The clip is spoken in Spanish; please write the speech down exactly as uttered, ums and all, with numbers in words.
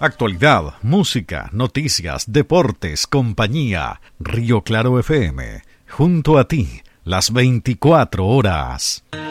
Actualidad, música, noticias, deportes, compañía. Río Claro F M, junto a ti, las veinticuatro horas.